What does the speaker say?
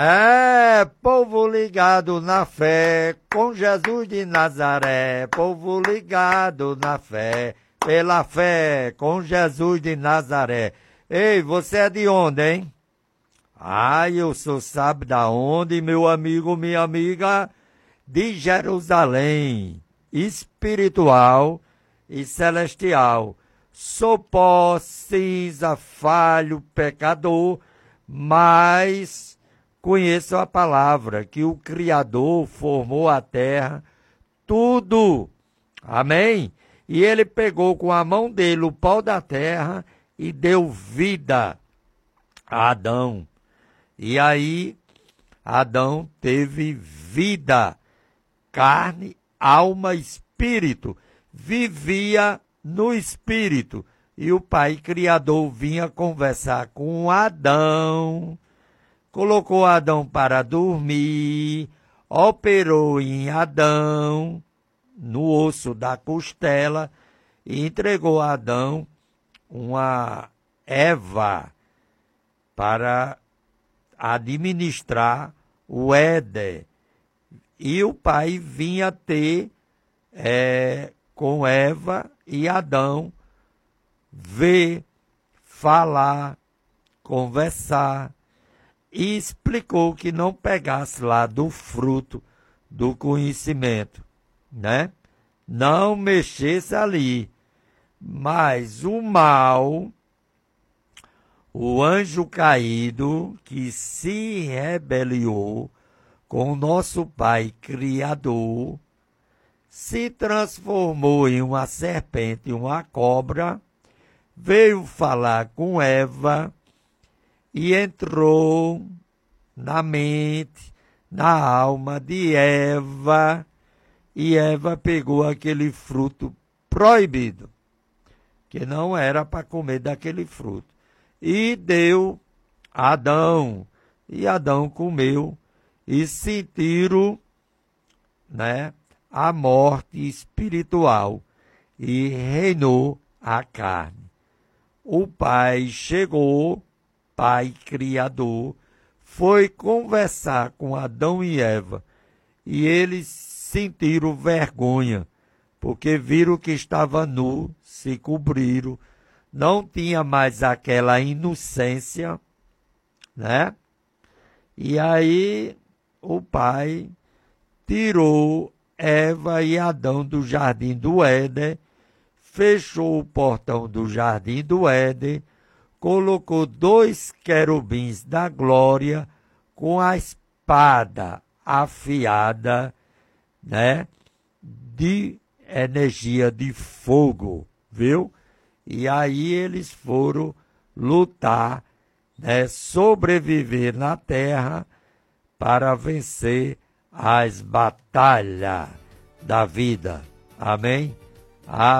É, povo ligado na fé, com Jesus de Nazaré, povo ligado na fé, pela fé, com Jesus de Nazaré. Ei, você é de onde, hein? Ah, eu sou, sabe da onde, meu amigo, minha amiga? De Jerusalém, espiritual e celestial. Sou pó, cinza, falho, pecador, mas conheço a palavra que o Criador formou a terra, tudo. Amém? E ele pegou com a mão dele o pó da terra e deu vida a Adão. E aí, Adão teve vida, carne, alma, espírito. Vivia no espírito. E o Pai Criador vinha conversar com Adão, colocou Adão para dormir, operou em Adão, no osso da costela, e entregou a Adão uma Eva para administrar o Éden. E o pai vinha ter com Eva e Adão ver, falar, conversar, e explicou que não pegasse lá do fruto do conhecimento, né? Não mexesse ali. Mas o mal, o anjo caído que se rebeliou com o nosso Pai Criador, se transformou em uma serpente, uma cobra, veio falar com Eva e entrou na mente, na alma de Eva, e Eva pegou aquele fruto proibido, que não era para comer daquele fruto, e deu a Adão, e Adão comeu, e sentiram, né, a morte espiritual, e reinou a carne. O Pai chegou, Pai Criador, foi conversar com Adão e Eva, e eles sentiram vergonha, porque viram que estava nu, se cobriram, não tinha mais aquela inocência, né? E aí o Pai tirou Eva e Adão do jardim do Éden, fechou o portão do jardim do Éden, colocou 2 querubins da glória com a espada afiada, né, de energia de fogo, viu? E aí eles foram lutar, né, sobreviver na terra para vencer as batalhas da vida. Amém?